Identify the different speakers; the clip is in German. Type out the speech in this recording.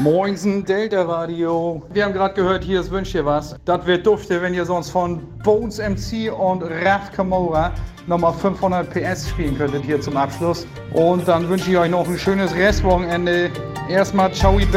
Speaker 1: Moinsen, Delta Radio. Wir haben gerade gehört, hier ist Wünsch dir was. Das wird dufte, wenn ihr sonst von Bones MC und Raf Kamora nochmal 500 PS spielen könntet hier zum Abschluss. Und dann wünsche ich euch noch ein schönes Restwochenende. Erstmal ciao.